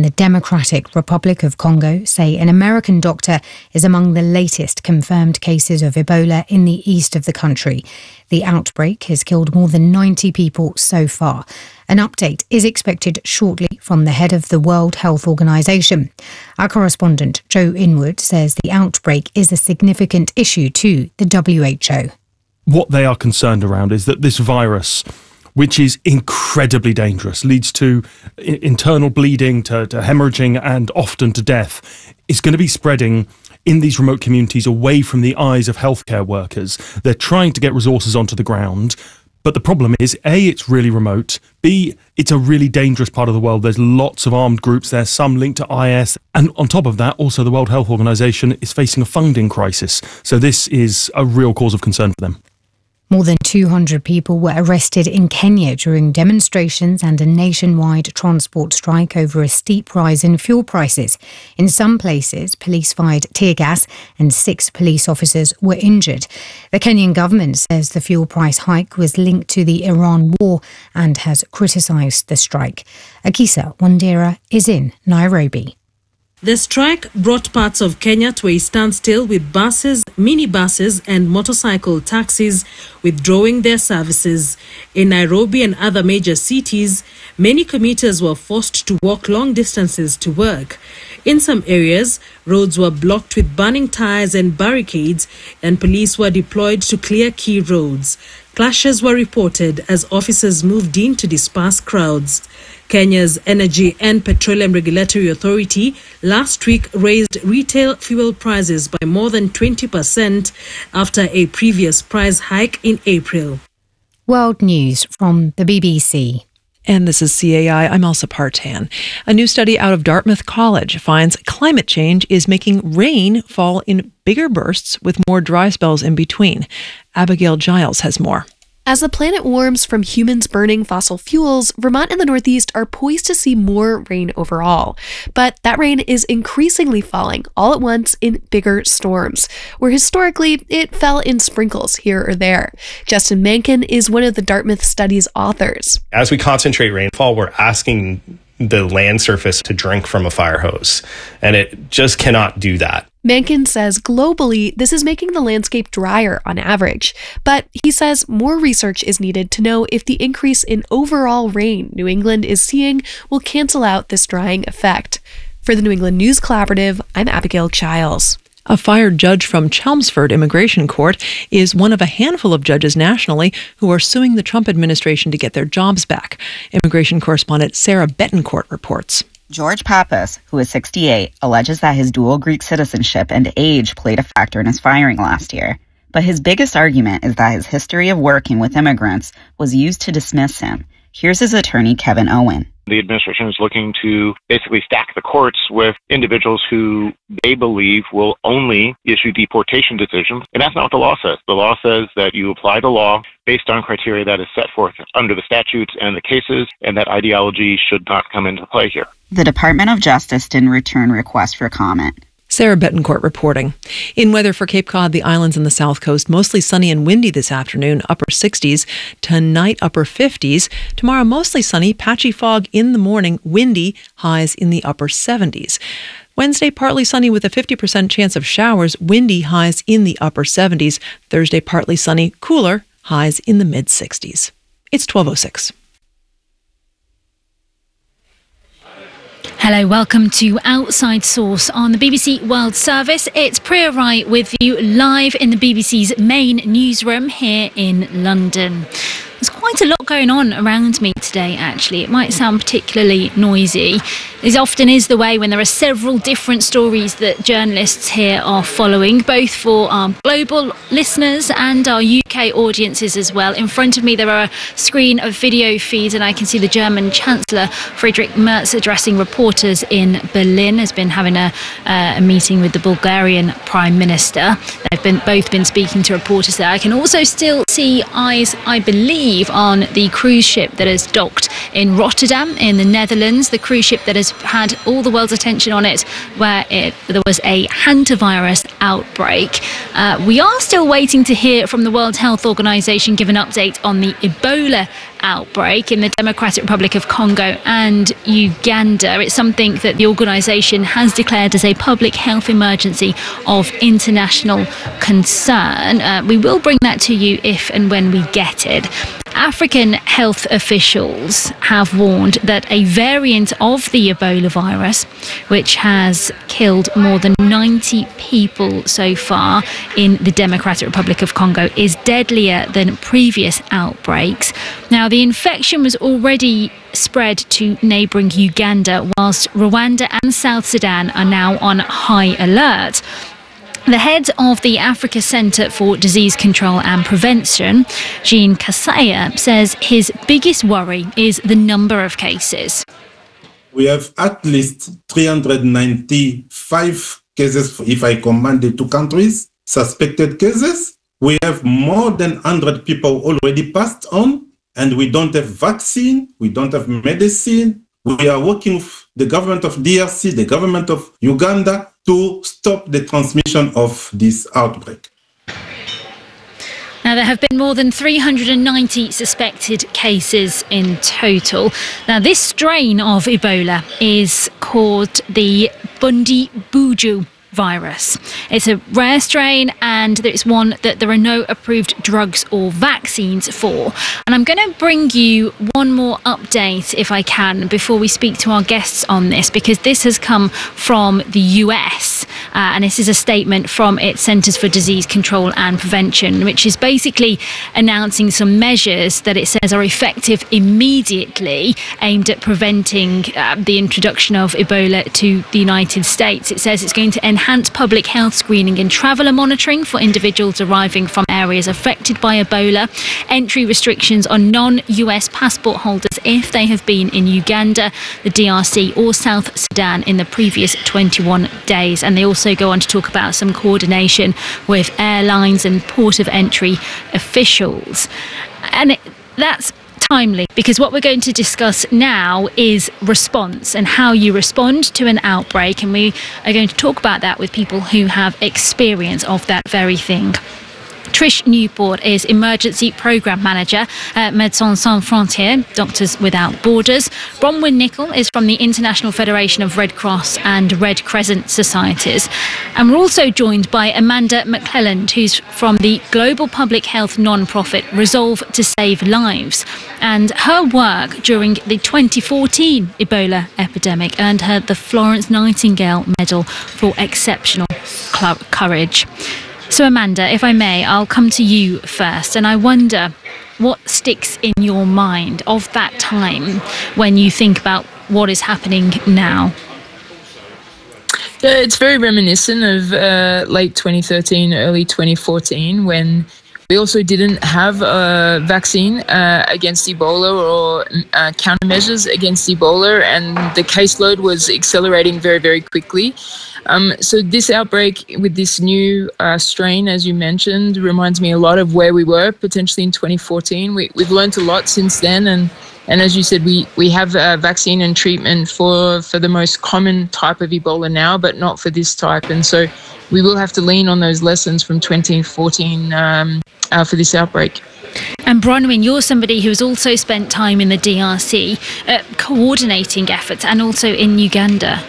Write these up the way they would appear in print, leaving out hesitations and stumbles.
the Democratic Republic of Congo say an American doctor is among the latest confirmed cases of Ebola in the east of the country. The outbreak has killed more than 90 people so far. An update is expected shortly from the head of the World Health Organization. Our correspondent, Joe Inwood, says the outbreak is a significant issue to the WHO. What they are concerned around is that this virus, which is incredibly dangerous, leads to internal bleeding, to hemorrhaging and often to death, is going to be spreading in these remote communities away from the eyes of healthcare workers. They're trying to get resources onto the ground, but the problem is, A, it's really remote, B, it's a really dangerous part of the world. There's lots of armed groups there, some linked to IS, and on top of that, also the World Health Organization is facing a funding crisis. So this is a real cause of concern for them. More than 200 people were arrested in Kenya during demonstrations and a nationwide transport strike over a steep rise in fuel prices. In some places, police fired tear gas and 6 police officers were injured. The Kenyan government says the fuel price hike was linked to the Iran war and has criticised the strike. Akisa Wandera is in Nairobi. The strike brought parts of Kenya to a standstill, with buses, minibuses and motorcycle taxis withdrawing their services. In Nairobi and other major cities, many commuters were forced to walk long distances to work. In some areas, roads were blocked with burning tires and barricades, and police were deployed to clear key roads. Clashes were reported as officers moved in to disperse crowds. Kenya's Energy and Petroleum Regulatory Authority last week raised retail fuel prices by more than 20% after a previous price hike in April. World News from the BBC. And this is CAI. I'm Elsa Partan. A new study out of Dartmouth College finds climate change is making rain fall in bigger bursts with more dry spells in between. Abigail Giles has more. As the planet warms from humans burning fossil fuels, Vermont and the Northeast are poised to see more rain overall. But that rain is increasingly falling all at once in bigger storms, where historically it fell in sprinkles here or there. Justin Mankin is one of the Dartmouth study's authors. As we concentrate rainfall, we're asking the land surface to drink from a fire hose, and it just cannot do that. Mankin says globally, this is making the landscape drier on average. But he says more research is needed to know if the increase in overall rain New England is seeing will cancel out this drying effect. For the New England News Collaborative, I'm Abigail Giles. A fired judge from Chelmsford Immigration Court is one of a handful of judges nationally who are suing the Trump administration to get their jobs back. Immigration correspondent Sarah Betancourt reports. George Pappas, who is 68, alleges that his dual Greek citizenship and age played a factor in his firing last year. But his biggest argument is that his history of working with immigrants was used to dismiss him. Here's his attorney, Kevin Owen. The administration is looking to basically stack the courts with individuals who they believe will only issue deportation decisions. And that's not what the law says. The law says that you apply the law based on criteria that is set forth under the statutes and the cases, and that ideology should not come into play here. The Department of Justice didn't return requests for comment. Sarah Betancourt reporting. In weather for Cape Cod, the islands and the south coast, mostly sunny and windy this afternoon, upper 60s. Tonight, upper 50s. Tomorrow, mostly sunny, patchy fog in the morning, windy, highs in the upper 70s. Wednesday, partly sunny with a 50% chance of showers, windy, highs in the upper 70s. Thursday, partly sunny, cooler, highs in the mid-60s. It's 12:06. Hello, welcome to Outside Source on the BBC World Service. It's Priya Rai with you live in the BBC's main newsroom here in London. There's quite a lot going on around me today, actually. It might sound particularly noisy. This often is the way when there are several different stories that journalists here are following, both for our global listeners and our UK audiences as well. In front of me, there are a screen of video feeds, and I can see the German Chancellor, Friedrich Merz, addressing reporters in Berlin, has been having a meeting with the Bulgarian Prime Minister. They've both been speaking to reporters there. I can also still see eyes, I believe, on the cruise ship that has docked in Rotterdam in the Netherlands, the cruise ship that has had all the world's attention on it, where there was a hantavirus outbreak. We are still waiting to hear from the World Health Organization, give an update on the Ebola outbreak in the Democratic Republic of Congo and Uganda. It's something that the organisation has declared as a public health emergency of international concern. We will bring that to you if and when we get it. African health officials have warned that a variant of the Ebola virus, which has killed more than 90 people so far in the Democratic Republic of Congo, is deadlier than previous outbreaks. Now, the infection was already spread to neighbouring Uganda, whilst Rwanda and South Sudan are now on high alert. The head of the Africa Centre for Disease Control and Prevention, Jean Kasaya, says his biggest worry is the number of cases. We have at least 395 cases, if I combine the two countries, suspected cases. We have more than 100 people already passed on, and we don't have vaccine, we don't have medicine. We are working with the government of DRC, the government of Uganda, to stop the transmission of this outbreak. Now, there have been more than 390 suspected cases in total. Now, this strain of Ebola is called the Bundibugyo virus. It's a rare strain, and it's one that there are no approved drugs or vaccines for. And I'm going to bring you one more update, if I can, before we speak to our guests on this, because this has come from the US, and this is a statement from its Centers for Disease Control and Prevention, which is basically announcing some measures that it says are effective immediately, aimed at preventing the introduction of Ebola to the United States. It says it's going to enhance public health screening and traveller monitoring for individuals arriving from areas affected by Ebola, entry restrictions on non-US passport holders if they have been in Uganda, the DRC or South Sudan in the previous 21 days. And they also go on to talk about some coordination with airlines and port of entry officials. And that's timely, because what we're going to discuss now is response and how you respond to an outbreak, and we are going to talk about that with people who have experience of that very thing. Trish Newport is Emergency Programme Manager at Médecins Sans Frontières, Doctors Without Borders. Bronwyn Nicol is from the International Federation of Red Cross and Red Crescent Societies. And we're also joined by Amanda McClelland, who's from the global public health non-profit Resolve to Save Lives. And her work during the 2014 Ebola epidemic earned her the Florence Nightingale Medal for exceptional courage. So Amanda, if I may, I'll come to you first, and I wonder what sticks in your mind of that time when you think about what is happening now. Yeah, it's very reminiscent of late 2013, early 2014, when we also didn't have a vaccine against Ebola or countermeasures against Ebola, and the caseload was accelerating very, very quickly. So this outbreak with this new strain, as you mentioned, reminds me a lot of where we were potentially in 2014. We've learned a lot since then, and as you said, we have a vaccine and treatment for the most common type of Ebola now, but not for this type. And so we will have to lean on those lessons from 2014 for this outbreak. And Bronwyn, you're somebody who's also spent time in the DRC coordinating efforts, and also in Uganda.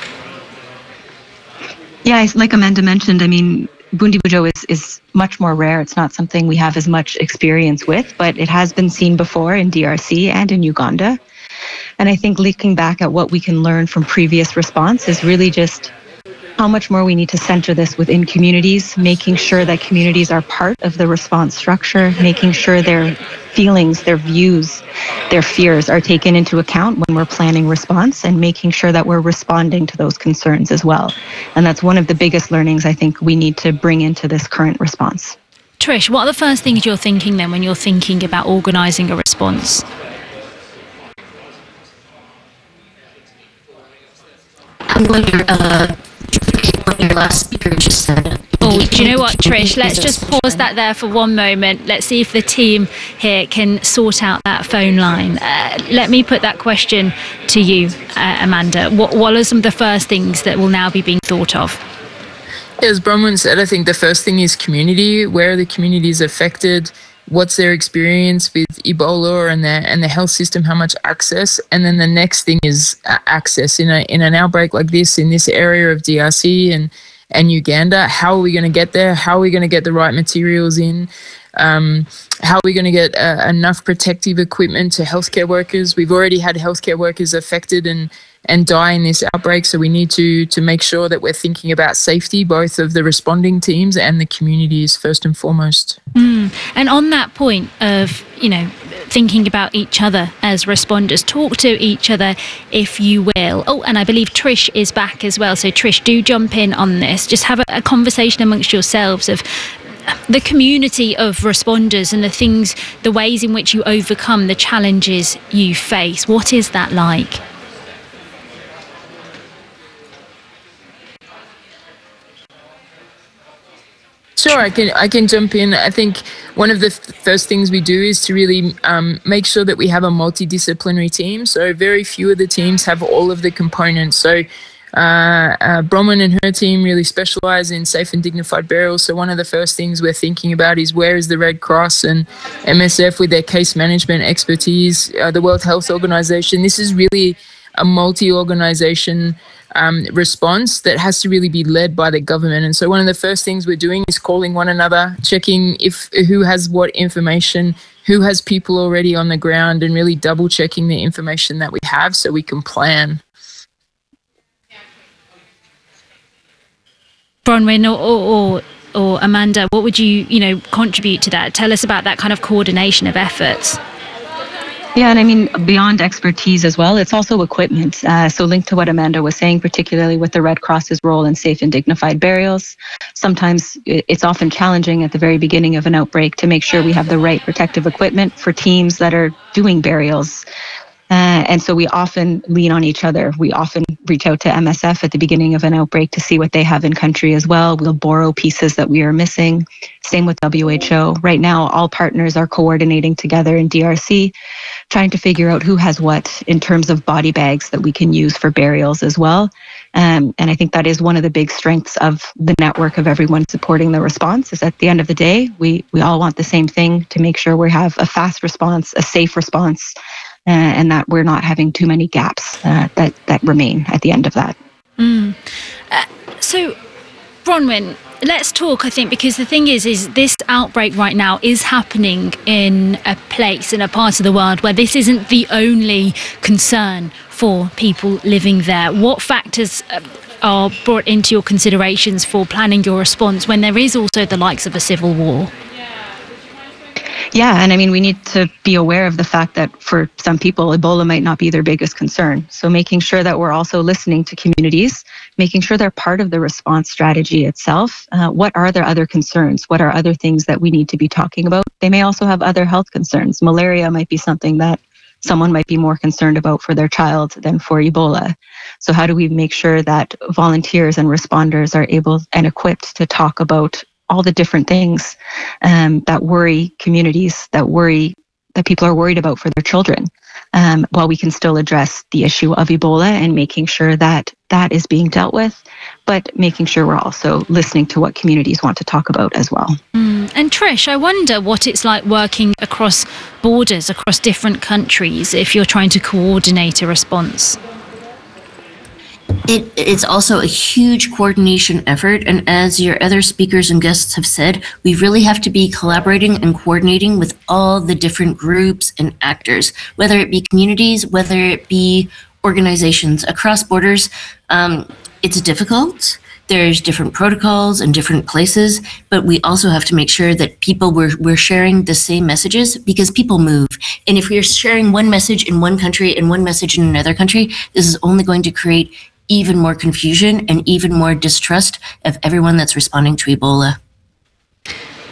Yeah, like Amanda mentioned, I mean, Bundibugyo is much more rare. It's not something we have as much experience with, but it has been seen before in DRC and in Uganda. And I think looking back at what we can learn from previous response is really just how much more we need to center this within communities, making sure that communities are part of the response structure, making sure their feelings, their views, their fears are taken into account when we're planning response, and making sure that we're responding to those concerns as well. And that's one of the biggest learnings I think we need to bring into this current response. Trish, what are the first things you're thinking then when you're thinking about organising a response? I'm going to what your last speaker just said. Oh, Do you know what, Trish? Let's just pause that there for one moment. Let's see if the team here can sort out that phone line. Let me put that question to you, Amanda. What are some of the first things that will now be being thought of? As Bronwyn said, I think the first thing is community. Where are the communities affected? What's their experience with Ebola and the health system? How much access? And then the next thing is access in an outbreak like this in this area of DRC and Uganda. How are we going to get there? How are we going to get the right materials in? How are we going to get enough protective equipment to healthcare workers? We've already had healthcare workers affected and die in this outbreak, so we need to make sure that we're thinking about safety, both of the responding teams and the communities first and foremost. And on that point of, thinking about each other as responders, talk to each other, if you will. Oh, and I believe Trish is back as well. So Trish, do jump in on this. Just have a conversation amongst yourselves of the community of responders and the ways in which you overcome the challenges you face. What is that like? Sure, I can jump in. I think one of the first things we do is to really make sure that we have a multidisciplinary team. So very few of the teams have all of the components. So Bronwyn and her team really specialize in safe and dignified burials. So one of the first things we're thinking about is where is the Red Cross and MSF with their case management expertise, the World Health Organization. This is really a multi-organization response that has to really be led by the government. And so one of the first things we're doing is calling one another, checking who has what information, who has people already on the ground, and really double checking the information that we have so we can plan. Bronwyn or Amanda, what would you contribute to that? Tell us about that kind of coordination of efforts. Yeah, and I mean, beyond expertise as well, it's also equipment. So linked to what Amanda was saying, particularly with the Red Cross's role in safe and dignified burials, sometimes it's often challenging at the very beginning of an outbreak to make sure we have the right protective equipment for teams that are doing burials. And so we often lean on each other. We often reach out to MSF at the beginning of an outbreak to see what they have in country as well. We'll borrow pieces that we are missing. Same with WHO. Right now, all partners are coordinating together in DRC, trying to figure out who has what in terms of body bags that we can use for burials as well. And I think that is one of the big strengths of the network of everyone supporting the response, is at the end of the day, we all want the same thing, to make sure we have a fast response, a safe response, and that we're not having too many gaps that remain at the end of that. So, Bronwyn, let's talk, I think, because the thing is this outbreak right now is happening in a place, in a part of the world where this isn't the only concern for people living there. What factors are brought into your considerations for planning your response when there is also the likes of a civil war? Yeah, and I mean, we need to be aware of the fact that for some people, Ebola might not be their biggest concern. So making sure that we're also listening to communities, making sure they're part of the response strategy itself. What are their other concerns? What are other things that we need to be talking about? They may also have other health concerns. Malaria might be something that someone might be more concerned about for their child than for Ebola. So how do we make sure that volunteers and responders are able and equipped to talk about all the different things that worry communities, that people are worried about for their children, while we can still address the issue of Ebola and making sure that that is being dealt with, but making sure we're also listening to what communities want to talk about as well. And Trish, I wonder what it's like working across borders, across different countries, if you're trying to coordinate a response. It's also a huge coordination effort, and as your other speakers and guests have said, we really have to be collaborating and coordinating with all the different groups and actors, whether it be communities, whether it be organizations across borders. It's difficult. There's different protocols and different places, but we also have to make sure that we're sharing the same messages, because people move. And if we're sharing one message in one country and one message in another country, this is only going to create even more confusion and even more distrust of everyone that's responding to Ebola.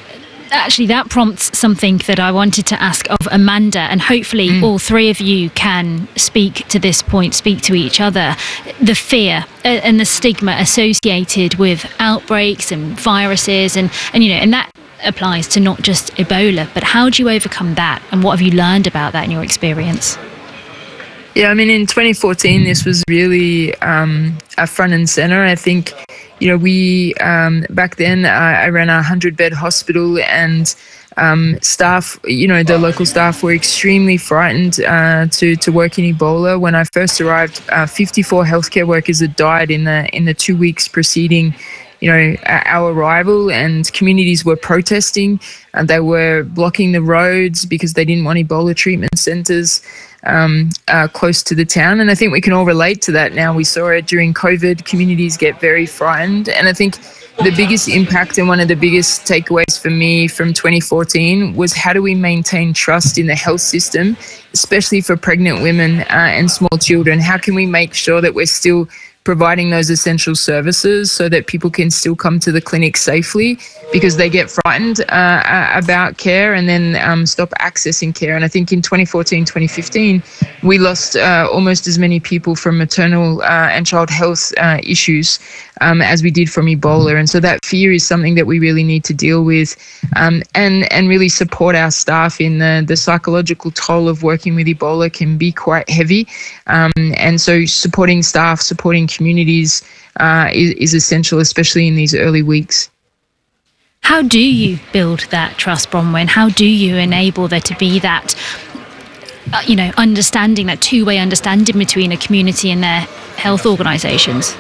actually, that prompts something that I wanted to ask of Amanda, and hopefully all three of you can speak to this point, speak to each other. The fear and the stigma associated with outbreaks and viruses, and that applies to not just Ebola, but how do you overcome that, and what have you learned about that in your experience? Yeah, I mean, in 2014, this was really a front and center. I think, we back then I ran a 100-bed hospital, and staff, the local staff were extremely frightened to work in Ebola. When I first arrived, 54 healthcare workers had died in the 2 weeks preceding our arrival, and communities were protesting, and they were blocking the roads because they didn't want Ebola treatment centres close to the town. And I think we can all relate to that now. We saw it during COVID. Communities get very frightened. And I think the biggest impact and one of the biggest takeaways for me from 2014 was, how do we maintain trust in the health system, especially for pregnant women and small children? How can we make sure that we're still providing those essential services so that people can still come to the clinic safely, because they get frightened about care and then stop accessing care. And I think in 2014, 2015, we lost almost as many people from maternal and child health issues as we did from Ebola. And so that fear is something that we really need to deal with, and really support our staff in the psychological toll of working with Ebola can be quite heavy. And so supporting staff, supporting communities is essential, especially in these early weeks. How do you build that trust, Bronwyn? How do you enable there to be that, understanding, that two-way understanding between a community and their health organisations?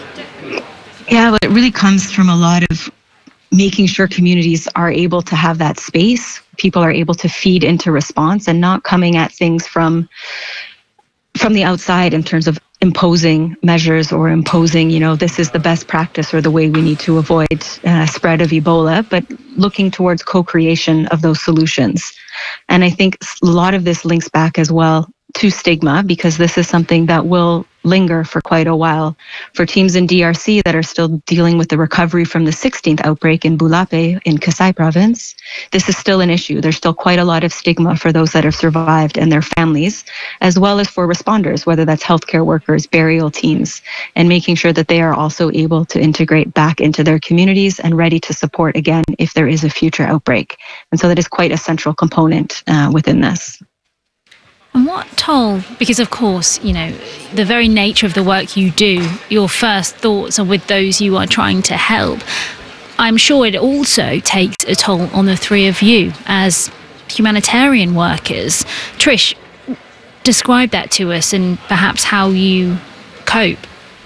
Yeah, well, it really comes from a lot of making sure communities are able to have that space. People are able to feed into response and not coming at things from the outside in terms of imposing measures or imposing, this is the best practice or the way we need to avoid spread of Ebola, but looking towards co-creation of those solutions. And I think a lot of this links back as well to stigma, because this is something that will linger for quite a while. For teams in DRC that are still dealing with the recovery from the 16th outbreak in Bulape in Kasai province, this is still an issue. There's still quite a lot of stigma for those that have survived and their families, as well as for responders, whether that's healthcare workers, burial teams, and making sure that they are also able to integrate back into their communities and ready to support again if there is a future outbreak. And so that is quite a central component within this. And what toll, because of course, the very nature of the work you do, your first thoughts are with those you are trying to help. I'm sure it also takes a toll on the three of you as humanitarian workers. Trish, describe that to us and perhaps how you cope.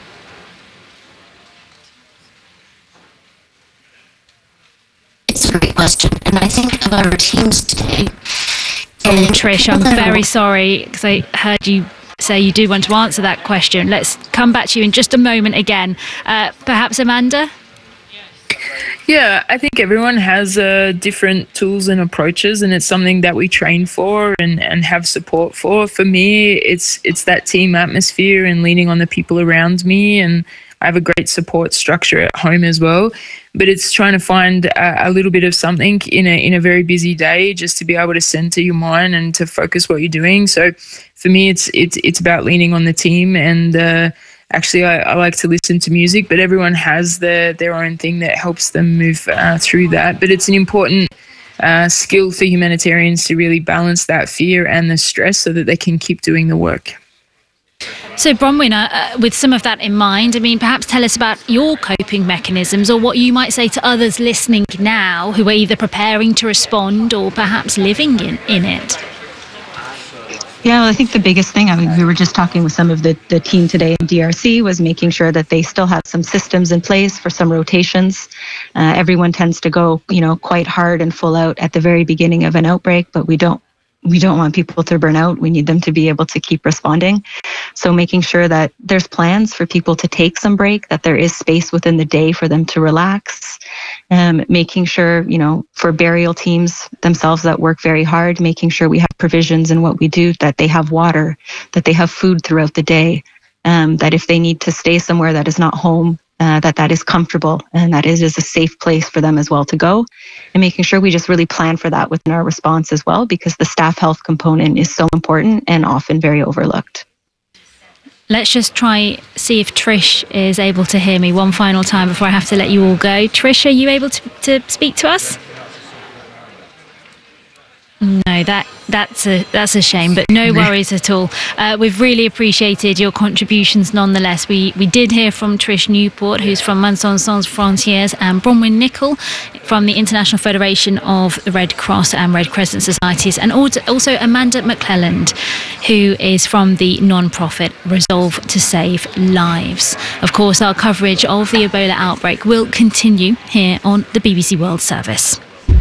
It's a great question. And I think of our teams today. Oh, Trish, I'm very sorry, because I heard you say you do want to answer that question. Let's come back to you in just a moment again. Perhaps Amanda? Yeah, I think everyone has different tools and approaches, and it's something that we train for and have support for. For me, it's that team atmosphere and leaning on the people around me, and I have a great support structure at home as well. But it's trying to find a little bit of something in a very busy day, just to be able to center your mind and to focus what you're doing. So for me, it's about leaning on the team, and actually I like to listen to music, but everyone has their own thing that helps them move through that. But it's an important skill for humanitarians to really balance that fear and the stress so that they can keep doing the work. So Bronwyn, with some of that in mind, perhaps tell us about your coping mechanisms, or what you might say to others listening now who are either preparing to respond or perhaps living in it. Yeah, well, I think the biggest thing, we were just talking with some of the team today in DRC, was making sure that they still have some systems in place for some rotations. Everyone tends to go, quite hard and full out at the very beginning of an outbreak, but we don't want people to burn out. We need them to be able to keep responding. So making sure that there's plans for people to take some break, that there is space within the day for them to relax. Making sure, for burial teams themselves that work very hard, making sure we have provisions in what we do, that they have water, that they have food throughout the day, that if they need to stay somewhere that is not home, that is comfortable and that it is a safe place for them as well to go, and making sure we just really plan for that within our response as well, because the staff health component is so important and often very overlooked. Let's just see if Trish is able to hear me one final time before I have to let you all go. Trish, are you able to speak to us? No, that's a shame, but no worries at all. We've really appreciated your contributions nonetheless. We did hear from Trish Newport, who's from Médecins Sans Frontières, and Bronwyn Nicol from the International Federation of the Red Cross and Red Crescent Societies, and also Amanda McClelland, who is from the non-profit Resolve to Save Lives. Of course, our coverage of the Ebola outbreak will continue here on the BBC World Service.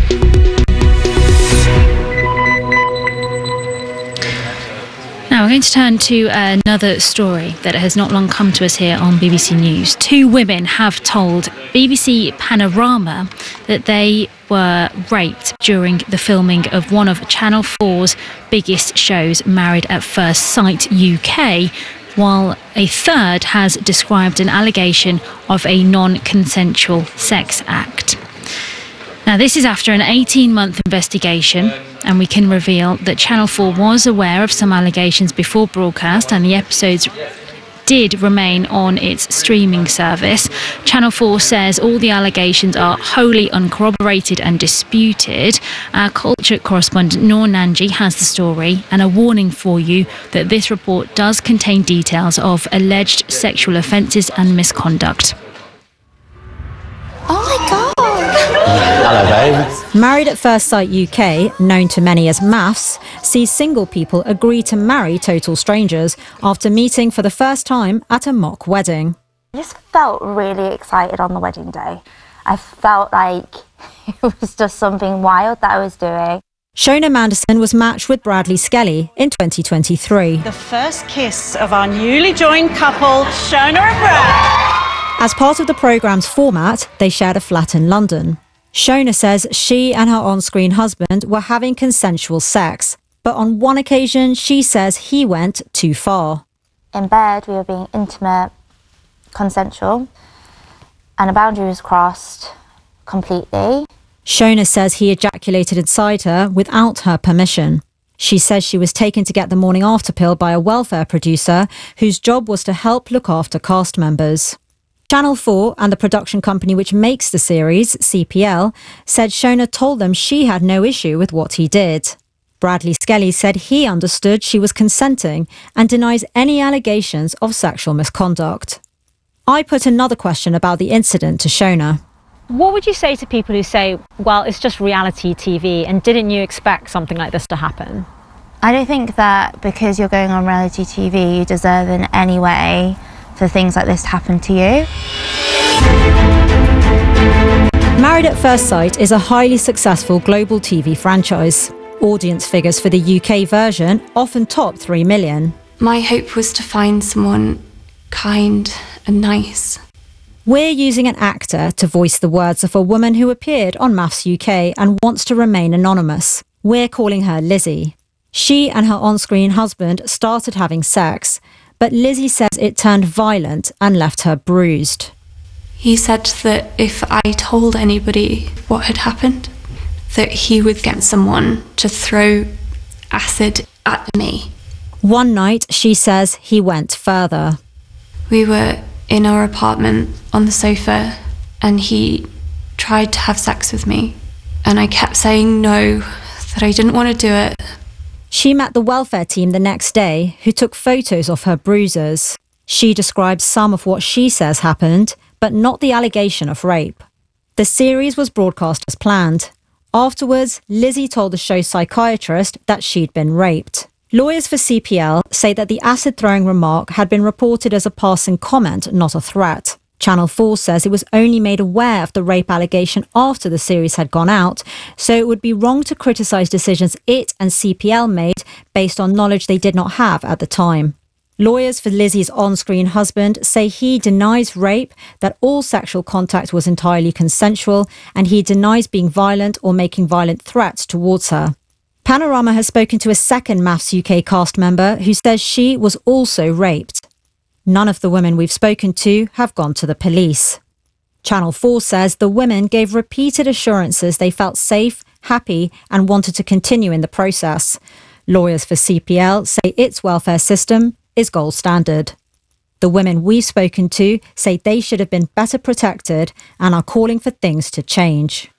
Now we're going to turn to another story that has not long come to us here on BBC News. 2 women have told BBC Panorama that they were raped during the filming of one of Channel 4's biggest shows, Married at First Sight UK, while a third has described an allegation of a non-consensual sex act. Now, this is after an 18-month investigation, and we can reveal that Channel 4 was aware of some allegations before broadcast, and the episodes did remain on its streaming service. Channel 4 says all the allegations are wholly uncorroborated and disputed. Our culture correspondent Noor Nanji has the story, and a warning for you that this report does contain details of alleged sexual offences and misconduct. Oh my God! Hello, babe. Married at First Sight UK, known to many as MAFS, sees single people agree to marry total strangers after meeting for the first time at a mock wedding. I just felt really excited on the wedding day. I felt like it was just something wild that I was doing. Shona Manderson was matched with Bradley Skelly in 2023. The first kiss of our newly joined couple, Shona and Brad. As part of the programme's format, they shared a flat in London. Shona says she and her on-screen husband were having consensual sex, but on one occasion she says he went too far. In bed, we were being intimate, consensual, and a boundary was crossed completely. Shona says he ejaculated inside her without her permission. She says she was taken to get the morning after pill by a welfare producer whose job was to help look after cast members. Channel 4 and the production company which makes the series, CPL, said Shona told them she had no issue with what he did. Bradley Skelly said he understood she was consenting and denies any allegations of sexual misconduct. I put another question about the incident to Shona. What would you say to people who say, well, it's just reality TV, and didn't you expect something like this to happen? I don't think that because you're going on reality TV, you deserve in any way for things like this to happen to you. Married at First Sight is a highly successful global TV franchise. Audience figures for the UK version often top 3 million. My hope was to find someone kind and nice. We're using an actor to voice the words of a woman who appeared on MAFS UK and wants to remain anonymous. We're calling her Lizzie. She and her on-screen husband started having sex, but Lizzie says it turned violent and left her bruised. He said that if I told anybody what had happened, that he would get someone to throw acid at me. One night, she says he went further. We were in our apartment on the sofa and he tried to have sex with me. And I kept saying no, that I didn't want to do it. She met the welfare team the next day, who took photos of her bruises. She describes some of what she says happened, but not the allegation of rape. The series was broadcast as planned. Afterwards, Lizzie told the show's psychiatrist that she'd been raped. Lawyers for CPL say that the acid-throwing remark had been reported as a passing comment, not a threat. Channel 4 says it was only made aware of the rape allegation after the series had gone out, so it would be wrong to criticise decisions it and CPL made based on knowledge they did not have at the time. Lawyers for Lizzie's on-screen husband say he denies rape, that all sexual contact was entirely consensual, and he denies being violent or making violent threats towards her. Panorama has spoken to a second MAFS UK cast member who says she was also raped. None of the women we've spoken to have gone to the police. Channel 4 says the women gave repeated assurances they felt safe, happy and wanted to continue in the process. Lawyers for CPL say its welfare system is gold standard. The women we've spoken to say they should have been better protected and are calling for things to change.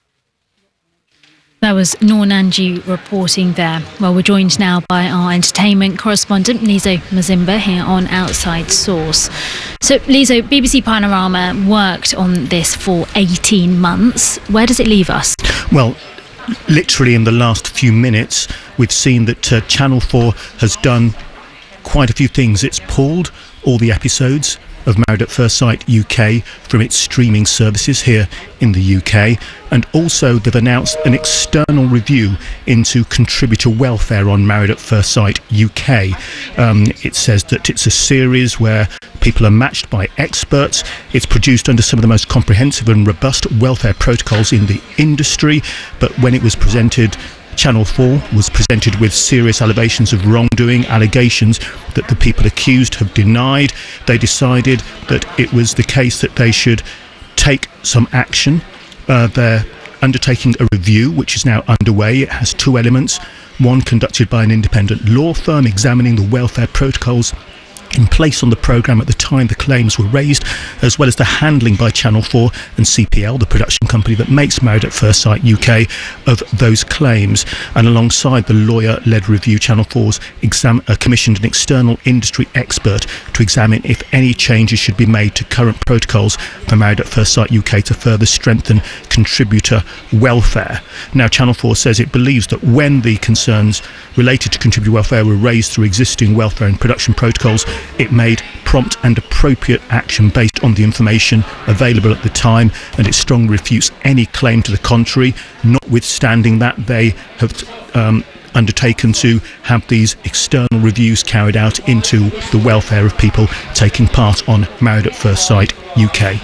That was Noor Nanji reporting there. Well, we're joined now by our entertainment correspondent, Lizo Mazimba, here on Outside Source. So, Lizo, BBC Panorama worked on this for 18 months. Where does it leave us? Well, literally in the last few minutes, we've seen that Channel 4 has done quite a few things. It's pulled all the episodes of Married at First Sight UK from its streaming services here in the UK, and also they've announced an external review into contributor welfare on Married at First Sight UK. It says that it's a series where people are matched by experts. It's produced under some of the most comprehensive and robust welfare protocols in the industry, but when it was presented, Channel 4 was presented with serious allegations of wrongdoing, allegations that the people accused have denied. They decided that it was the case that they should take some action. They're undertaking a review, which is now underway. It has two elements. One conducted by an independent law firm examining the welfare protocols in place on the programme at the time the claims were raised, as well as the handling by Channel 4 and CPL, the production company that makes Married at First Sight UK, of those claims. And alongside the lawyer-led review, Channel 4's commissioned an external industry expert to examine if any changes should be made to current protocols for Married at First Sight UK to further strengthen contributor welfare. Now, Channel 4 says it believes that when the concerns related to contributor welfare were raised through existing welfare and production protocols, it made prompt and appropriate action based on the information available at the time, and it strongly refutes any claim to the contrary, notwithstanding that they have undertaken to have these external reviews carried out into the welfare of people taking part on Married at First Sight UK.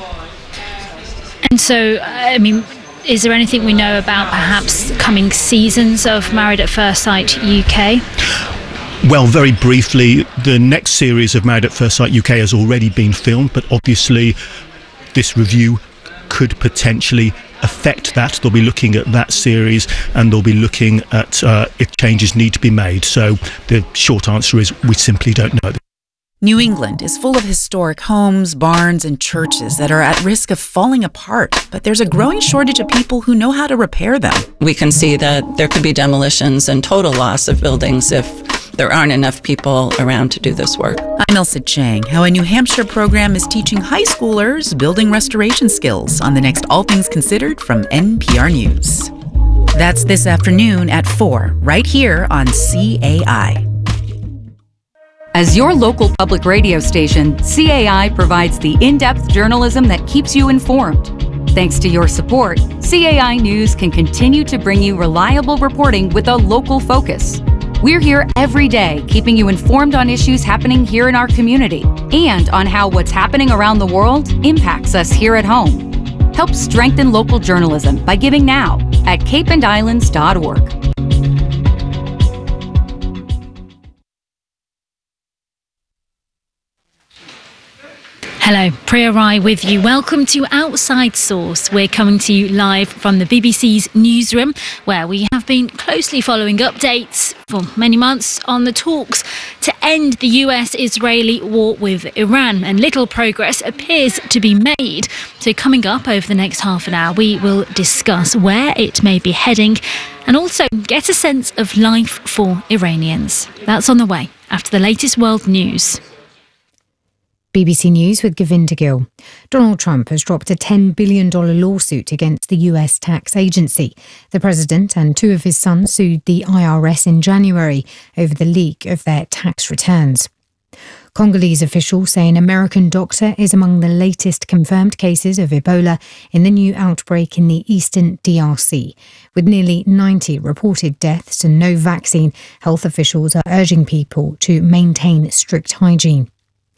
And so, I mean, is there anything we know about perhaps coming seasons of Married at First Sight UK? Well, very briefly, the next series of Married at First Sight UK has already been filmed, but obviously this review could potentially affect that. They'll be looking at that series and they'll be looking at if changes need to be made. So the short answer is we simply don't know. New England is full of historic homes, barns, and churches that are at risk of falling apart, but there's a growing shortage of people who know how to repair them. We can see that there could be demolitions and total loss of buildings if there aren't enough people around to do this work. I'm Elsa Chang, how a New Hampshire program is teaching high schoolers building restoration skills on the next All Things Considered from NPR News. That's this afternoon at 4, right here on CAI. As your local public radio station, CAI provides the in-depth journalism that keeps you informed. Thanks to your support, CAI News can continue to bring you reliable reporting with a local focus. We're here every day, keeping you informed on issues happening here in our community and on how what's happening around the world impacts us here at home. Help strengthen local journalism by giving now at capeandislands.org. Hello, Priya Rai with you. Welcome to Outside Source. We're coming to you live from the BBC's newsroom, where we have been closely following updates for many months on the talks to end the US-Israeli war with Iran, and little progress appears to be made. So coming up over the next half an hour, we will discuss where it may be heading and also get a sense of life for Iranians. That's on the way after the latest world news. BBC News with Govinda Gill. Donald Trump has dropped a $10 billion lawsuit against the US tax agency. The president and two of his sons sued the IRS in January over the leak of their tax returns. Congolese officials say an American doctor is among the latest confirmed cases of Ebola in the new outbreak in the eastern DRC. With nearly 90 reported deaths and no vaccine, health officials are urging people to maintain strict hygiene.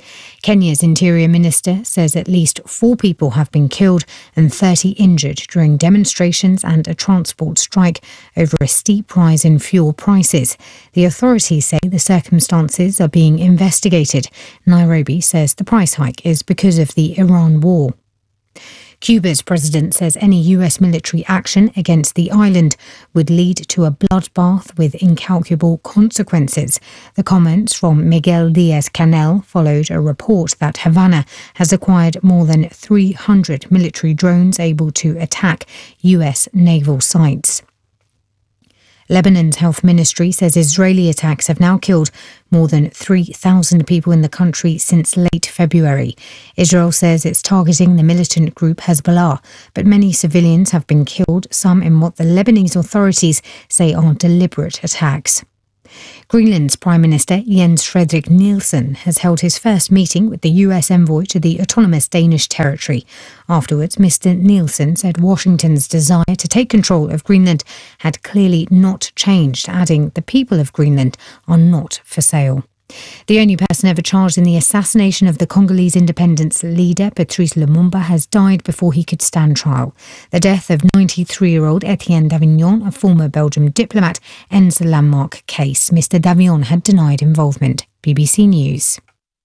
Kenya's Interior Minister says at least 4 people have been killed and 30 injured during demonstrations and a transport strike over a steep rise in fuel prices. The authorities say the circumstances are being investigated. Nairobi says the price hike is because of the Iran war. Cuba's president says any US military action against the island would lead to a bloodbath with incalculable consequences. The comments from Miguel Diaz-Canel followed a report that Havana has acquired more than 300 military drones able to attack US naval sites. Lebanon's health ministry says Israeli attacks have now killed more than 3,000 people in the country since late February. Israel says it's targeting the militant group Hezbollah, but many civilians have been killed, some in what the Lebanese authorities say are deliberate attacks. Greenland's Prime Minister Jens Frederik Nielsen has held his first meeting with the US envoy to the autonomous Danish territory. Afterwards, Mr. Nielsen said Washington's desire to take control of Greenland had clearly not changed, adding the people of Greenland are not for sale. The only person ever charged in the assassination of the Congolese independence leader, Patrice Lumumba, has died before he could stand trial. The death of 93-year-old Etienne Davignon, a former Belgian diplomat, ends the landmark case. Mr. Davignon had denied involvement. BBC News.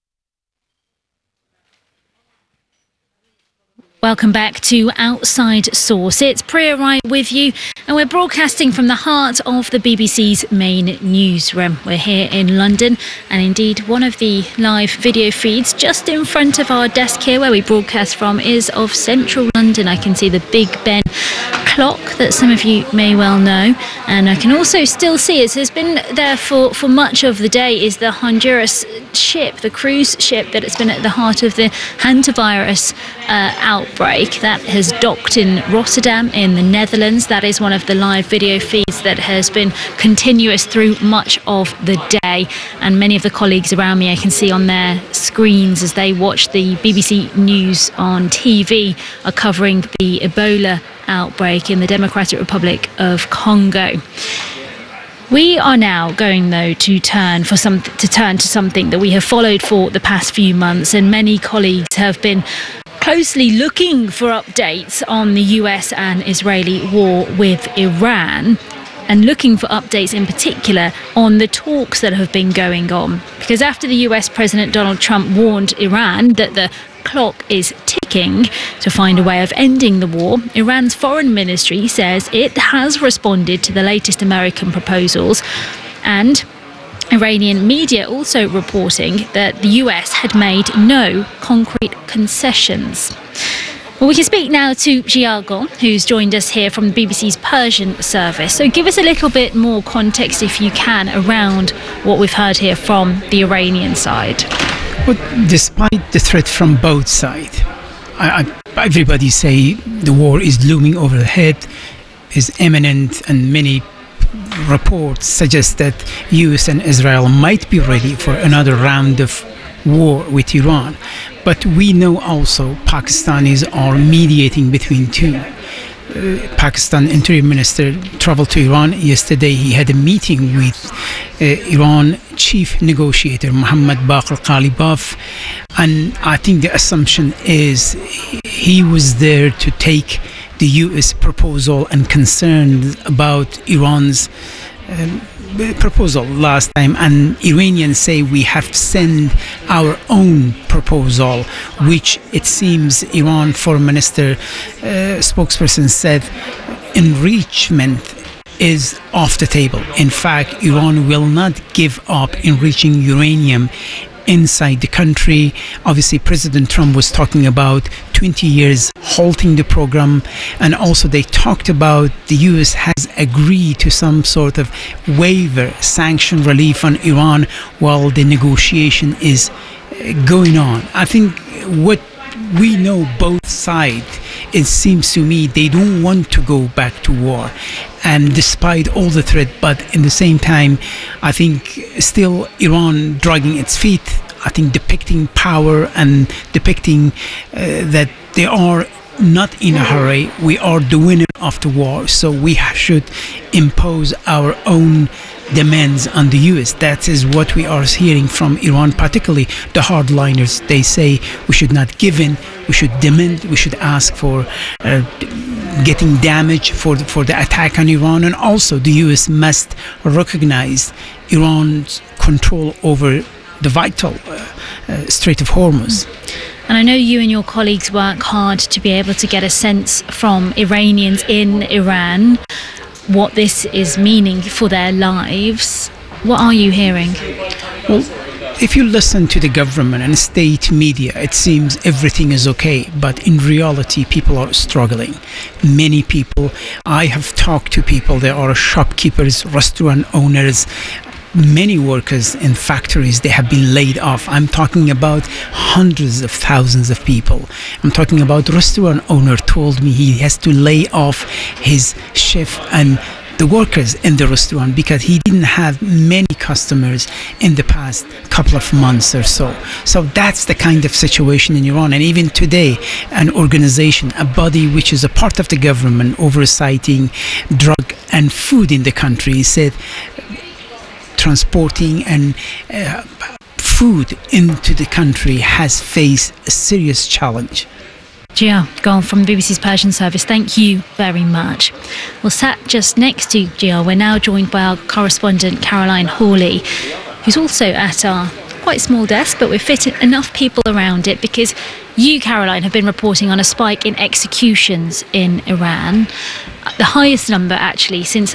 Welcome back to Outside Source. It's Priya Wright with you, and we're broadcasting from the heart of the BBC's main newsroom. We're here in London, and indeed one of the live video feeds just in front of our desk here where we broadcast from is of central London. I can see the Big Ben clock that some of you may well know, and I can also still see it has been there for much of the day is the Honduras ship, the cruise ship that has been at the heart of the hantavirus outbreak that has docked in Rotterdam in the Netherlands. That is one of the live video feeds that has been continuous through much of the day, and many of the colleagues around me I can see on their screens as they watch the BBC News on TV are covering the Ebola outbreak in the Democratic Republic of Congo. We are now going, though, to turn to something that we have followed for the past few months, and many colleagues have been closely looking for updates on the US and Israeli war with Iran, and looking for updates in particular on the talks that have been going on. Because after the US President Donald Trump warned Iran that the clock is ticking to find a way of ending the war, Iran's foreign ministry says it has responded to the latest American proposals, and Iranian media also reporting that the US had made no concrete concessions. Well, we can speak now to Giago, who's joined us here from the BBC's Persian service. So give us a little bit more context, if you can, around what we've heard here from the Iranian side. Well, despite the threat from both sides, everybody say the war is looming overhead, is imminent, and many reports suggest that US and Israel might be ready for another round of war with Iran. But we know also Pakistanis are mediating between two. Pakistan Interior Minister traveled to Iran yesterday. He had a meeting with Iran chief negotiator Mohammad Baqir Ghalibaf, and I think the assumption is he was there to take the US proposal and concerns about Iran's proposal last time, and Iranians say we have sent our own proposal, which it seems Iran foreign minister spokesperson said enrichment is off the table. In fact, Iran will not give up enriching uranium inside the country. Obviously, President Trump was talking about 20 years halting the program, and also they talked about the US has agreed to some sort of waiver, sanction relief on Iran while the negotiation is going on. I think what we know both sides, it seems to me they don't want to go back to war, and despite all the threat, but in the same time I think still Iran dragging its feet, I think depicting power and depicting that they are not in a hurry. We are the winner of the war, so we should impose our own demands on the US. That is what we are hearing from Iran, particularly the hardliners. They say we should not give in, we should demand, we should ask for getting damage for the attack on Iran, and also the US must recognize Iran's control over the vital Strait of Hormuz. And I know you and your colleagues work hard to be able to get a sense from Iranians in Iran what this is meaning for their lives. What are you hearing? Well, if you listen to the government and state media, it seems everything is okay, but in reality, people are struggling. Many people, I have talked to people, there are shopkeepers, restaurant owners, many workers in factories, they have been laid off. I'm talking about hundreds of thousands of people. I'm talking about restaurant owner told me he has to lay off his chef and the workers in the restaurant because he didn't have many customers in the past couple of months or so. So that's the kind of situation in Iran. And even today, an organization, a body which is a part of the government oversighting drug and food in the country, said transporting and food into the country has faced a serious challenge. Gia Gul from the BBC's Persian service, thank you very much. Well, sat just next to Gia, we're now joined by our correspondent Caroline Hawley, who's also at our quite small desk, but we've fit enough people around it because you, Caroline, have been reporting on a spike in executions in Iran, the highest number actually since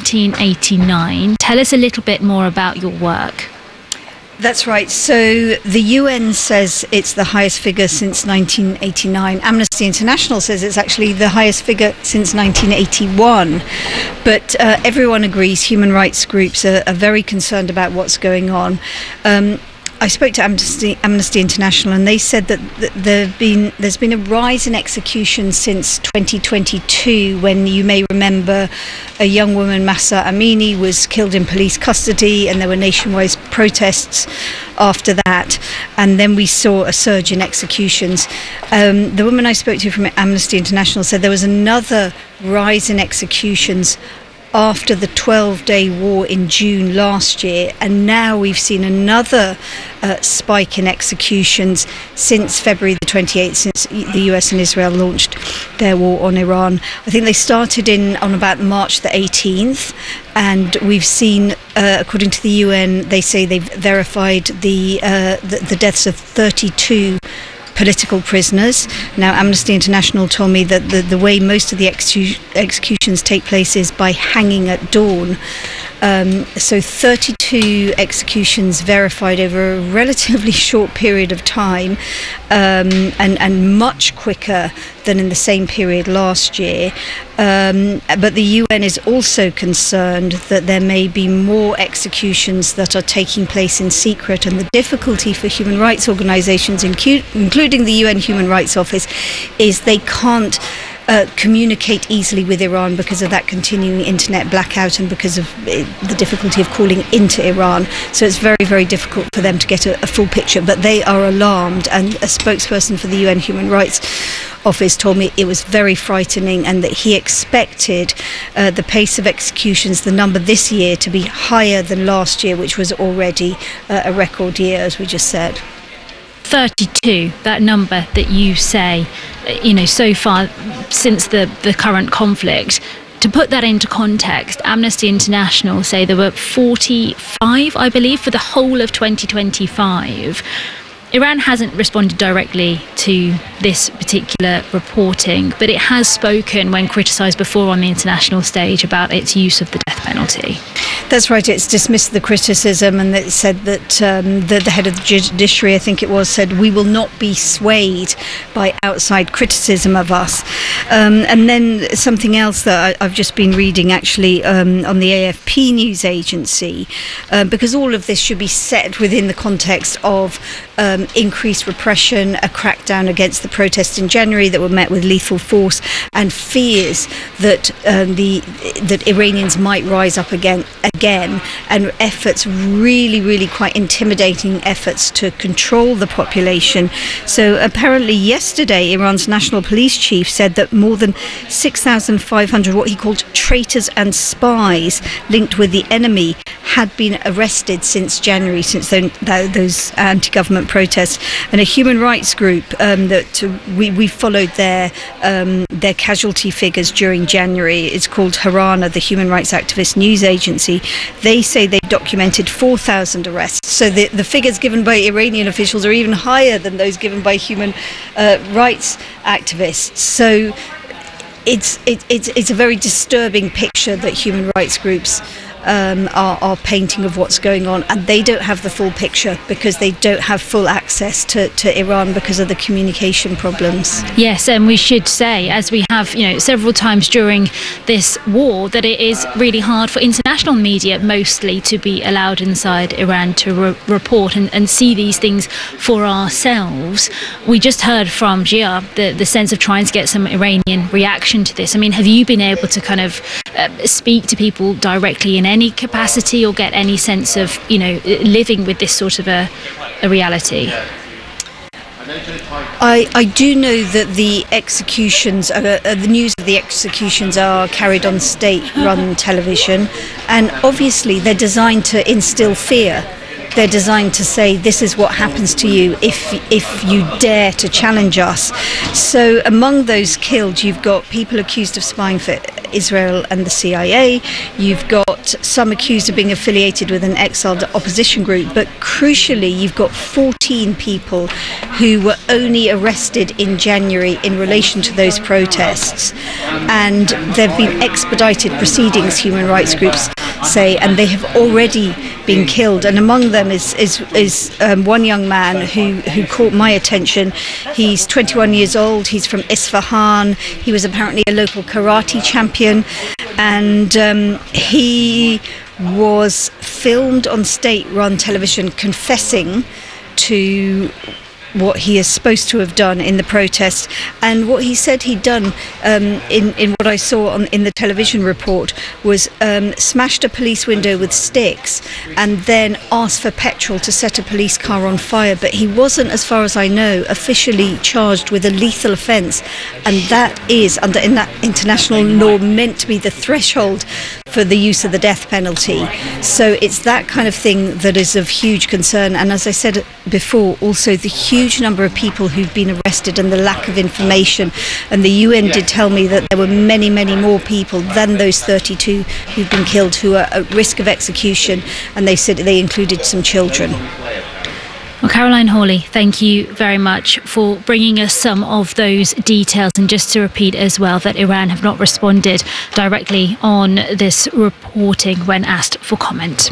1989. Tell us a little bit more about your work. That's right. So the UN says it's the highest figure since 1989. Amnesty International says it's actually the highest figure since 1981. But everyone agrees, human rights groups are very concerned about what's going on. I spoke to Amnesty International, and they said that there's been a rise in executions since 2022, when you may remember a young woman, Mahsa Amini, was killed in police custody, and there were nationwide protests after that. And then we saw a surge in executions. The woman I spoke to from Amnesty International said there was another rise in executions after the 12-day war in June last year, and now we've seen another spike in executions since February the 28th, since the US and Israel launched their war on Iran. I think they started on about March the 18th, and we've seen, according to the UN, they say they've verified the deaths of 32 political prisoners. Now, Amnesty International told me that the way most of the executions take place is by hanging at dawn. So 32 executions verified over a relatively short period of time, and much quicker than in the same period last year. But the UN is also concerned that there may be more executions that are taking place in secret, and the difficulty for human rights organisations, including the UN Human Rights Office, is they can't communicate easily with Iran because of that continuing internet blackout and because of the difficulty of calling into Iran. So it's very, very difficult for them to get a full picture. But they are alarmed, and a spokesperson for the UN Human Rights Office told me it was very frightening, and that he expected the pace of executions, the number this year, to be higher than last year, which was already a record year, as we just said. 32, that number that you say, so far since the current conflict. To put that into context, Amnesty International say there were 45, I believe, for the whole of 2025. Iran hasn't responded directly to this particular reporting, but it has spoken, when criticised before on the international stage, about its use of the death penalty. That's right. It's dismissed the criticism, and it said that the head of the judiciary, I think it was, said we will not be swayed by outside criticism of us. And then something else that I've just been reading, actually, on the AFP news agency, because all of this should be set within the context of increased repression, a crackdown against the protests in January that were met with lethal force, and fears that that Iranians might rise up again again, and efforts, really quite intimidating efforts to control the population. So apparently yesterday, Iran's national police chief said that more than 6,500 what he called traitors and spies linked with the enemy had been arrested since January, since those anti-government protests. And a human rights group that we followed their casualty figures during January. It's called Harana, the human rights activist news agency. They say they documented 4,000 arrests. So the figures given by Iranian officials are even higher than those given by human rights activists. So it's a very disturbing picture that human rights groups are painting of what's going on, and they don't have the full picture because they don't have full access to Iran because of the communication problems. Yes, and we should say, as we have several times during this war, that it is really hard for international media mostly to be allowed inside Iran to report and see these things for ourselves. We just heard from Gia the sense of trying to get some Iranian reaction to this. I mean, have you been able to kind of speak to people directly in any capacity or get any sense of living with this sort of a reality? I do know that the executions, the news of the executions are carried on state-run television, and obviously they're designed to instill fear. They're designed to say, this is what happens to you if you dare to challenge us. So among those killed, you've got people accused of spying for Israel and the CIA. You've got some accused of being affiliated with an exiled opposition group. But crucially, you've got 14 people who were only arrested in January in relation to those protests. And there have been expedited proceedings, human rights groups say, and they have already been killed. And among them is one young man who caught my attention. He's 21 years old. He's from Isfahan. He was apparently a local karate champion, and he was filmed on state-run television confessing to what he is supposed to have done in the protest. And what he said he'd done in what I saw in the television report was smashed a police window with sticks and then asked for petrol to set a police car on fire. But he wasn't, as far as I know, officially charged with a lethal offence, and that is, under international law, meant to be the threshold for the use of the death penalty. So it's that kind of thing that is of huge concern. And as I said before, also the huge number of people who've been arrested and the lack of information. And the UN did tell me that there were many more people than those 32 who've been killed who are at risk of execution, and they said they included some children. Well, Caroline Hawley, thank you very much for bringing us some of those details. And just to repeat as well that Iran have not responded directly on this reporting when asked for comment.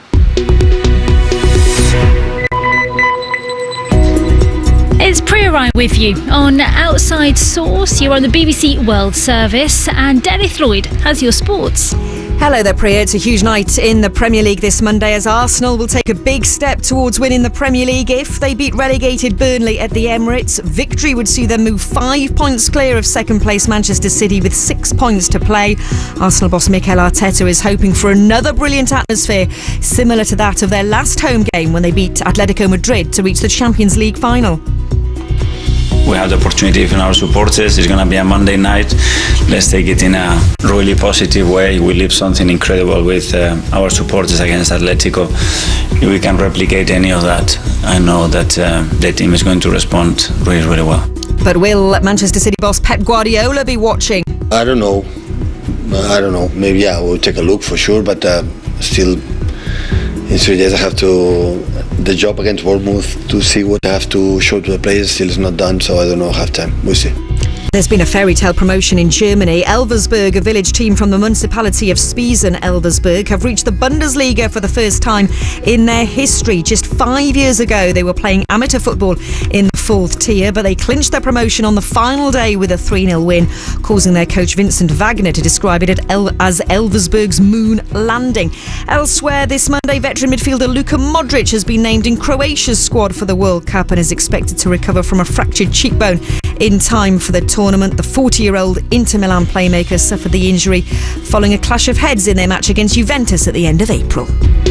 It's Priya Rai with you on Outside Source. You're on the BBC World Service, and Dennis Lloyd has your sports. Hello there, Priya. It's a huge night in the Premier League this Monday as Arsenal will take a big step towards winning the Premier League if they beat relegated Burnley at the Emirates. Victory would see them move 5 points clear of second place Manchester City with 6 points to play. Arsenal boss Mikel Arteta is hoping for another brilliant atmosphere similar to that of their last home game when they beat Atletico Madrid to reach the Champions League final. We have the opportunity from our supporters. It's going to be a Monday night. Let's take it in a really positive way. We leave something incredible with our supporters against Atletico. If we can replicate any of that, I know that the team is going to respond really well. But will Manchester City boss Pep Guardiola be watching? I don't know. Maybe, yeah, we'll take a look for sure, but still in 3 days I have the job against Bournemouth to see what I have to show to the players. Still is not done, so I don't know, have time. We'll see. There's been a fairy tale promotion in Germany. Elversberg, a village team from the municipality of Spiesen-Elversberg, have reached the Bundesliga for the first time in their history. Just 5 years ago, they were playing amateur football in the 4th tier, but they clinched their promotion on the final day with a 3-0 win, causing their coach Vincent Wagner to describe it as Elversberg's moon landing. Elsewhere this Monday, veteran midfielder Luka Modric has been named in Croatia's squad for the World Cup and is expected to recover from a fractured cheekbone in time for the tournament. tournament. The 40-year-old Inter Milan playmaker suffered the injury following a clash of heads in their match against Juventus at the end of April.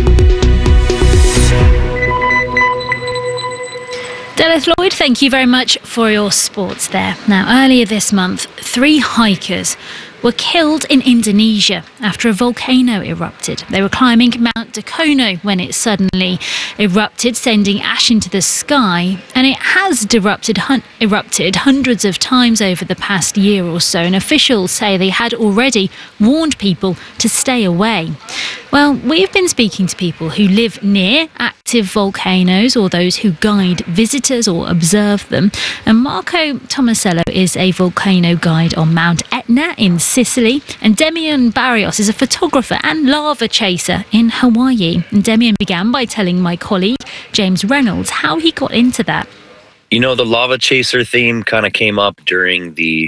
Delith Lloyd, thank you very much for your sports there. Now, earlier this month, 3 hikers were killed in Indonesia after a volcano erupted. They were climbing Mount Dakono when it suddenly erupted, sending ash into the sky. And it has erupted hundreds of times over the past year or so. And officials say they had already warned people to stay away. Well, we've been speaking to people who live near active volcanoes or those who guide visitors or observe them. And Marco Tomasello is a volcano guide on Mount Etna in Sicily, and Demian Barrios is a photographer and lava chaser in Hawaii. And Demian began by telling my colleague James Reynolds how he got into that. You know, the lava chaser theme kind of came up during the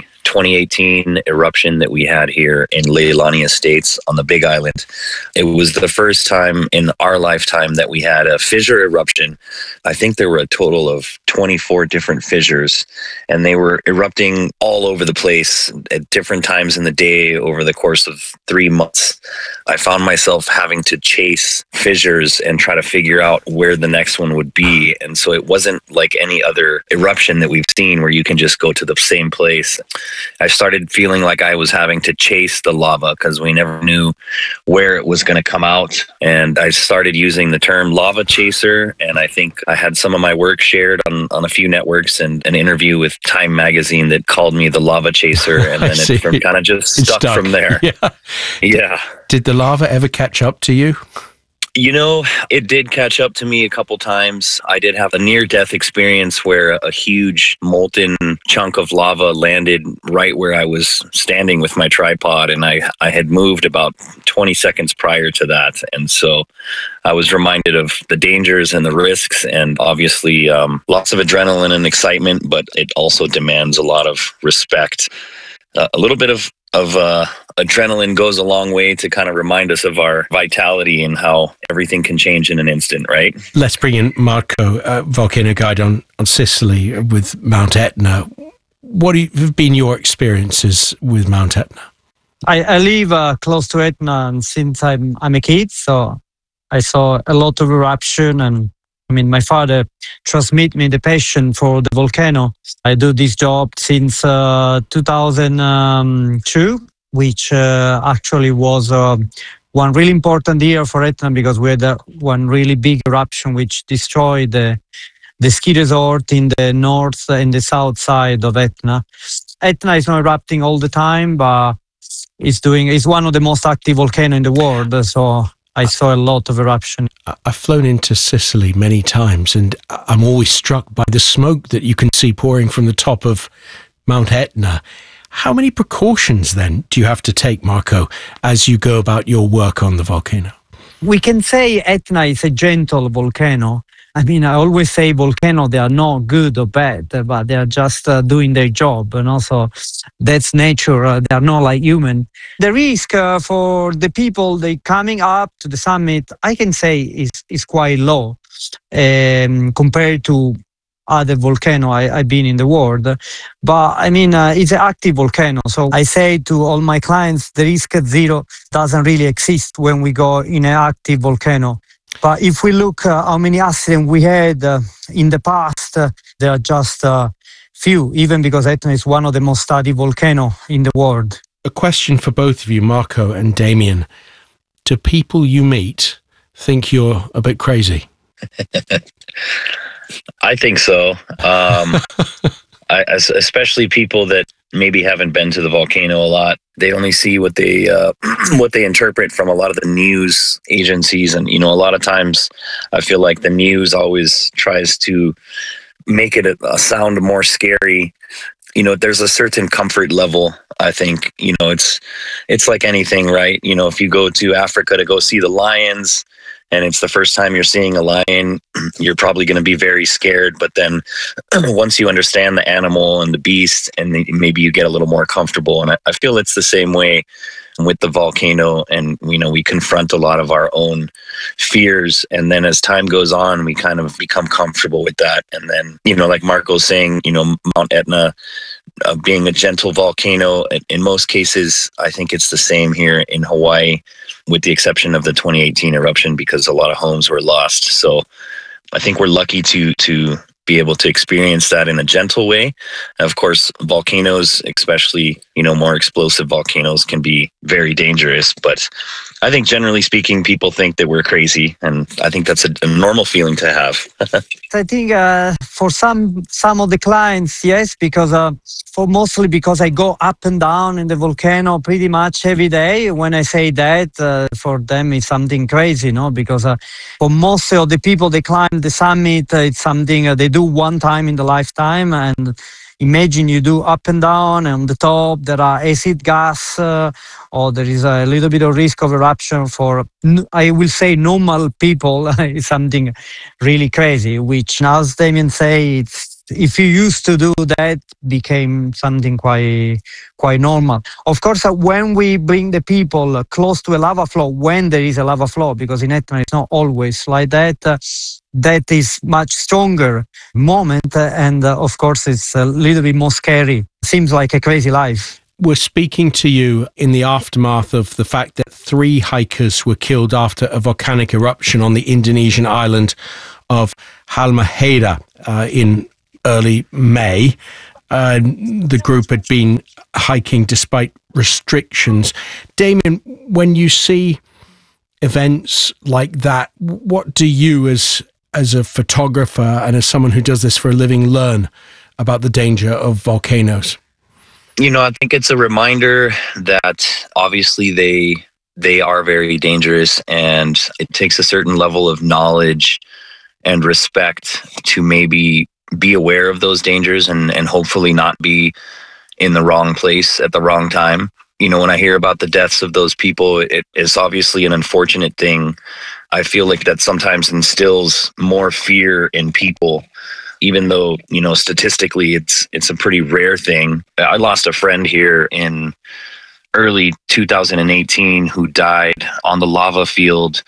2018 eruption that we had here in Leilani Estates on the Big Island. It was the first time in our lifetime that we had a fissure eruption. I think there were a total of 24 different fissures, and they were erupting all over the place at different times in the day over the course of 3 months. I found myself having to chase fissures and try to figure out where the next one would be. And so it wasn't like any other eruption that we've seen where you can just go to the same place. I started feeling like I was having to chase the lava because we never knew where it was going to come out. And I started using the term lava chaser. And I think I had some of my work shared on a few networks, and an interview with Time magazine that called me the lava chaser. And then it kind of just stuck from there. Yeah. Did the lava ever catch up to you? You know, it did catch up to me a couple times. I did have a near-death experience where a huge molten chunk of lava landed right where I was standing with my tripod, and I had moved about 20 seconds prior to that. And so I was reminded of the dangers and the risks, and obviously lots of adrenaline and excitement, but it also demands a lot of respect. A little bit of adrenaline goes a long way to kind of remind us of our vitality and how everything can change in an instant, right? Let's bring in Marco, volcano guide on Sicily with Mount Etna. What have been your experiences with Mount Etna? I live close to Etna since I'm a kid, so I saw a lot of eruption, and my father transmitted me the passion for the volcano. I do this job since 2002, which actually was one really important year for Etna because we had one really big eruption which destroyed the ski resort in the north and the south side of Etna. Etna is not erupting all the time, but it's one of the most active volcanoes in the world, so I saw a lot of eruption. I've flown into Sicily many times, and I'm always struck by the smoke that you can see pouring from the top of Mount Etna. How many precautions then do you have to take, Marco, as you go about your work on the volcano? We can say Etna is a gentle volcano. I always say volcanoes, they are not good or bad, but they are just doing their job. And also, that's nature. They are not like human. The risk for the people they coming up to the summit, I can say is quite low compared to other volcano I've been in the world. But it's an active volcano. So I say to all my clients, the risk at zero doesn't really exist when we go in an active volcano. But if we look how many accidents we had in the past, there are just few, even because Etna is one of the most studied volcanoes in the world. A question for both of you, Marco and Demian. Do people you meet think you're a bit crazy? I think so. Especially people that maybe haven't been to the volcano a lot. They only see what they interpret from a lot of the news agencies. And, a lot of times I feel like the news always tries to make it sound more scary. There's a certain comfort level. I think, it's like anything, right? If you go to Africa to go see the lions, and it's the first time you're seeing a lion, you're probably going to be very scared. But then once you understand the animal and the beast, and maybe you get a little more comfortable. And I feel it's the same way with the volcano. And, we confront a lot of our own fears. And then as time goes on, we kind of become comfortable with that. And then, like Marco's saying, Mount Etna, of being a gentle volcano. In most cases, I think it's the same here in Hawaii, with the exception of the 2018 eruption, because a lot of homes were lost. So I think we're lucky to be able to experience that in a gentle way. And of course, volcanoes, especially, more explosive volcanoes, can be very dangerous. But I think generally speaking, people think that we're crazy. And I think that's a normal feeling to have. I think for some of the clients, yes, because mostly because I go up and down in the volcano pretty much every day. When I say that, for them it's something crazy, because for most of the people, they climb the summit, it's something they do one time in the lifetime. And imagine you do up and down, and on the top there are acid gas, or there is a little bit of risk of eruption for, I will say, normal people. It's something really crazy, which, as Damien say, if you used to do that, became something quite normal. Of course, when we bring the people close to a lava flow, when there is a lava flow, because in Etna it's not always like that, that is much stronger moment, and of course it's a little bit more scary. Seems like a crazy life. We're speaking to you in the aftermath of the fact that 3 hikers were killed after a volcanic eruption on the Indonesian island of Halmahera in early May. The group had been hiking despite restrictions. Damien, when you see events like that, what do you as a photographer and as someone who does this for a living learn about the danger of volcanoes? I think it's a reminder that obviously they are very dangerous, and it takes a certain level of knowledge and respect to maybe be aware of those dangers and hopefully not be in the wrong place at the wrong time. When I hear about the deaths of those people, it is obviously an unfortunate thing. I feel like that sometimes instills more fear in people, even though, statistically it's a pretty rare thing. I lost a friend here in early 2018 who died on the lava field,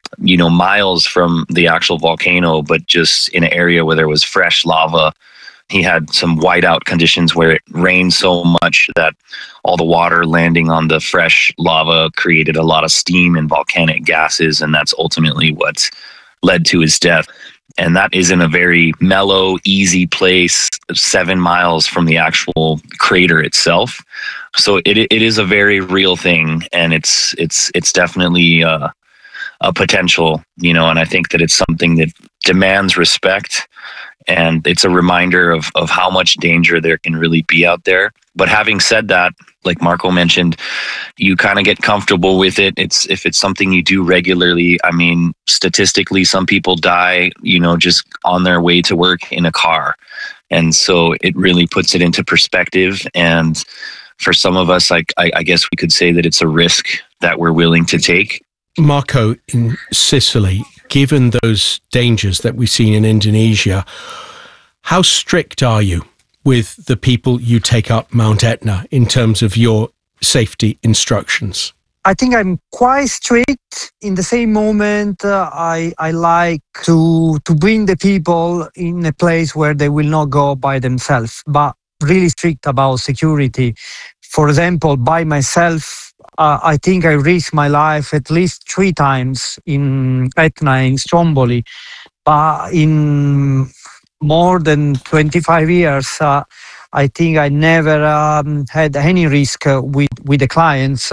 miles from the actual volcano, but just in an area where there was fresh lava. He had some whiteout conditions where it rained so much that all the water landing on the fresh lava created a lot of steam and volcanic gases, and that's ultimately what led to his death. And that is in a very mellow, easy place, 7 miles from the actual crater itself. So it is a very real thing, and it's definitely a potential, and I think that it's something that demands respect, and it's a reminder of how much danger there can really be out there. But having said that, like Marco mentioned, you kind of get comfortable with it. If it's something you do regularly. I mean, statistically, some people die, just on their way to work in a car. And so it really puts it into perspective. And for some of us, I guess we could say that it's a risk that we're willing to take. Marco, in Sicily, given those dangers that we've seen in Indonesia, how strict are you with the people you take up Mount Etna in terms of your safety instructions? I think I'm quite strict. In the same moment, I like to bring the people in a place where they will not go by themselves, but really strict about security. For example, by myself, I think I risked my life at least 3 times in Etna, in Stromboli. But in more than 25 years, I think I never had any risk with the clients.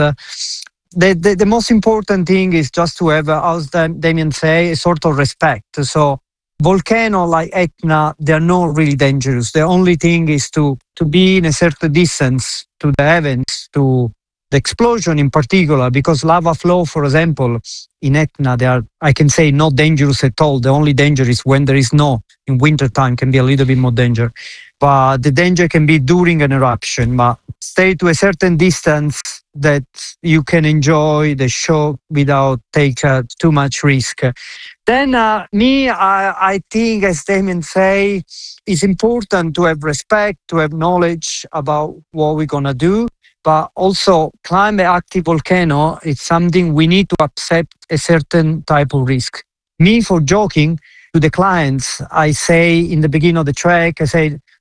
The most important thing is just to have, as Damien say, a sort of respect. So volcano like Etna, they're not really dangerous. The only thing is to be in a certain distance to the heavens, to the explosion in particular, because lava flow, for example, in Etna, they are, I can say, not dangerous at all. The only danger is when there is snow. In wintertime can be a little bit more danger. But the danger can be during an eruption. But stay to a certain distance that you can enjoy the show without take too much risk. Then I think, as Damien say, it's important to have respect, to have knowledge about what we're going to do. But also, climb an active volcano, it's something we need to accept a certain type of risk. Me, for joking to the clients, I say in the beginning of the trek, I say,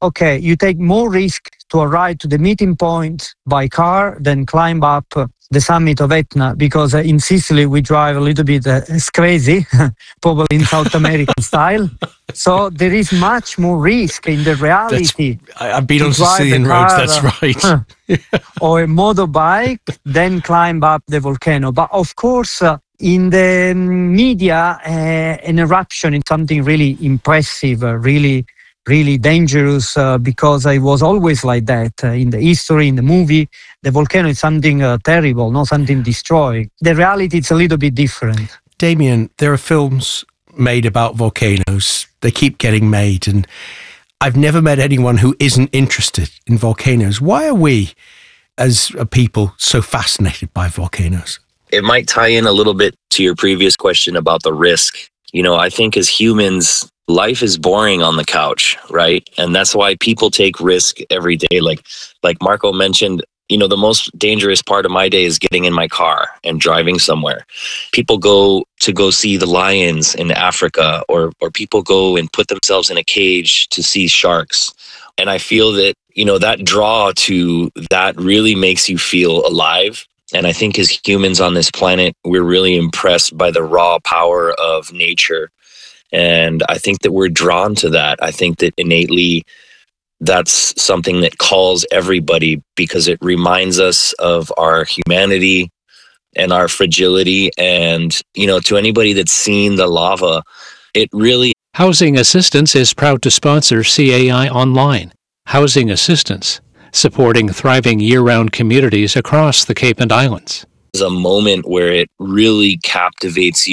okay, you take more risk to arrive to the meeting point by car than climb up the summit of Etna, because in Sicily we drive a little bit it's crazy, probably in South American style. So there is much more risk in the reality. I've been on Sicilian roads, that's right. Or a motorbike, then climb up the volcano. But of course, in the media, an eruption is something really impressive, really dangerous, because it was always like that. In the history, in the movie, the volcano is something terrible, not something destroying. The reality is a little bit different. Damien, there are films made about volcanoes. They keep getting made, and I've never met anyone who isn't interested in volcanoes. Why are we, as a people, so fascinated by volcanoes? It might tie in a little bit to your previous question about the risk. I think as humans, life is boring on the couch, right? And that's why people take risk every day. Like Marco mentioned, the most dangerous part of my day is getting in my car and driving somewhere. People go to see the lions in Africa, or people go and put themselves in a cage to see sharks. And I feel that, that draw to that really makes you feel alive. And I think as humans on this planet, we're really impressed by the raw power of nature. And I think that we're drawn to that. I think that innately that's something that calls everybody, because it reminds us of our humanity and our fragility. And, to anybody that's seen the lava, it really... Housing Assistance is proud to sponsor CAI Online. Housing Assistance, supporting thriving year-round communities across the Cape and Islands. Is a moment where it really captivates you.